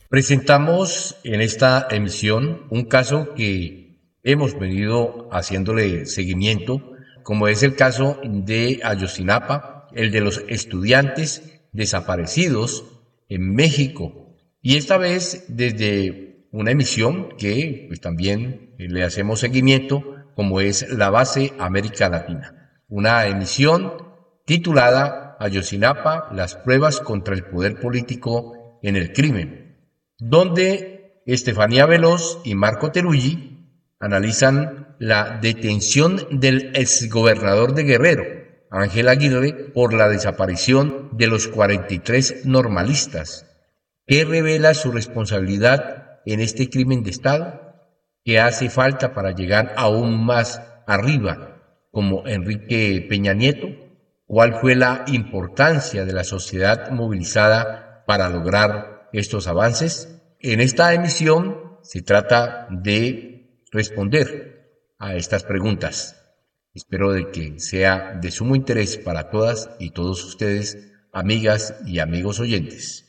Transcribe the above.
Presentamos en esta emisión un caso que hemos venido haciéndole seguimiento, como es el caso de Ayotzinapa, el de los estudiantes desaparecidos en México. Y esta vez desde una emisión que pues, también le hacemos seguimiento, como es la Base América Latina. Una emisión titulada Ayotzinapa, las pruebas contra el poder político en el crimen, donde Estefanía Veloz y Marco Teruggi analizan la detención del exgobernador de Guerrero, Ángel Aguirre, por la desaparición de los 43 normalistas. ¿Qué revela su responsabilidad en este crimen de Estado? ¿Qué hace falta para llegar aún más arriba, como Enrique Peña Nieto? ¿Cuál fue la importancia de la sociedad movilizada para lograr estos avances? En esta emisión se trata de responder a estas preguntas. Espero de que sea de sumo interés para todas y todos ustedes, amigas y amigos oyentes.